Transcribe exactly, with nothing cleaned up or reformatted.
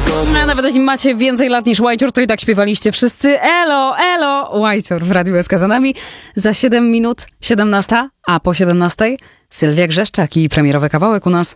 A nawet jeśli macie więcej lat niż Whitehor, to i tak śpiewaliście wszyscy elo, elo, Whitehor w Radiu S K za nami. Za siedem minut siedemnasta, a po siedemnastej Sylwia Grzeszczak i premierowy kawałek u nas.